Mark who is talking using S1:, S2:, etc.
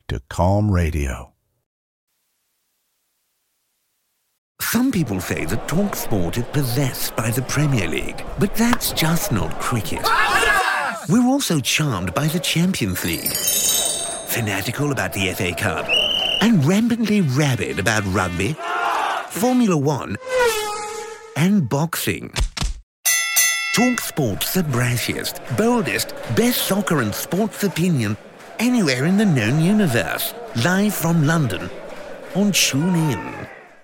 S1: to Calm Radio.
S2: Some people say that TalkSport is possessed by the Premier League, but that's just not cricket. We're also charmed by the Champions League, fanatical about the FA Cup, and rampantly rabid about rugby, Formula One, and boxing. TalkSport's the brashiest, boldest, best soccer and sports opinion anywhere in the known universe. Live from London on TuneIn.